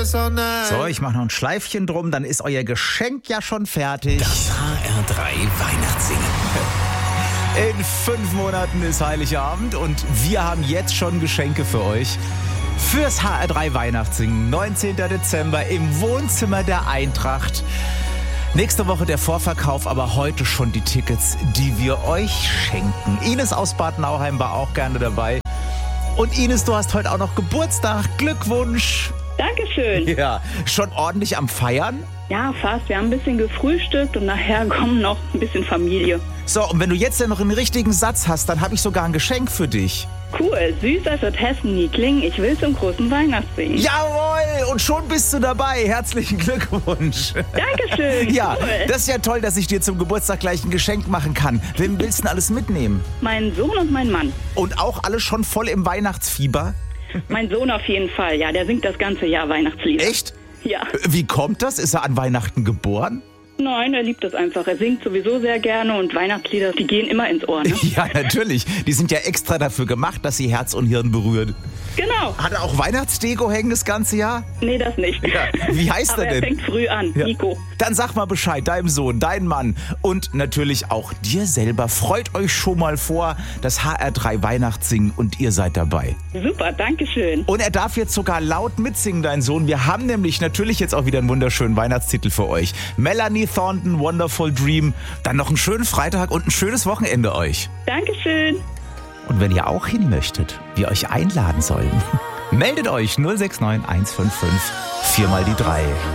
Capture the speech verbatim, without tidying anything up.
Sonne. So, ich mache noch ein Schleifchen drum, dann ist euer Geschenk ja schon fertig. Das H R drei Weihnachtssingen. In fünf Monaten ist Heiligabend und wir haben jetzt schon Geschenke für euch. Fürs H R drei Weihnachtssingen, neunzehnten Dezember im Wohnzimmer der Eintracht. Nächste Woche der Vorverkauf, aber heute schon die Tickets, die wir euch schenken. Ines aus Bad Nauheim war auch gerne dabei. Und Ines, du hast heute auch noch Geburtstag. Glückwunsch. Dankeschön. Ja, schon ordentlich am Feiern? Ja, fast. Wir haben ein bisschen gefrühstückt und nachher kommen noch ein bisschen Familie. So, und wenn du jetzt ja noch einen richtigen Satz hast, dann habe ich sogar ein Geschenk für dich. Cool, süß als wird Hessen nie klingen. Ich will zum großen Weihnachtssingen. Jawohl, und schon bist du dabei. Herzlichen Glückwunsch. Dankeschön. Ja, cool. das ist ja toll, dass ich dir zum Geburtstag gleich ein Geschenk machen kann. Wem willst du denn alles mitnehmen? Mein Sohn und mein Mann. Und auch alle schon voll im Weihnachtsfieber? Mein Sohn auf jeden Fall, ja. Der singt das ganze Jahr Weihnachtslieder. Echt? Ja. Wie kommt das? Ist er an Weihnachten geboren? Nein, er liebt das einfach. Er singt sowieso sehr gerne und Weihnachtslieder, die gehen immer ins Ohr, ne? Ja, natürlich. Die sind ja extra dafür gemacht, dass sie Herz und Hirn berühren. Genau. Hat er auch Weihnachtsdeko hängen das ganze Jahr? Nee, das nicht. Ja. Wie heißt Aber er denn? er fängt früh an, Ja. Nico. Dann sag mal Bescheid, deinem Sohn, deinem Mann und natürlich auch dir selber. Freut euch schon mal vor, das H R drei Weihnachtssingen und ihr seid dabei. Super, danke schön. Und er darf jetzt sogar laut mitsingen, dein Sohn. Wir haben nämlich natürlich jetzt auch wieder einen wunderschönen Weihnachtstitel für euch. Melanie Thornton, Wonderful Dream. Dann noch einen schönen Freitag und ein schönes Wochenende euch. Dankeschön. Und wenn ihr auch hin möchtet, wir euch einladen sollen, meldet euch null sechs neun eins fünf fünf vier mal die drei.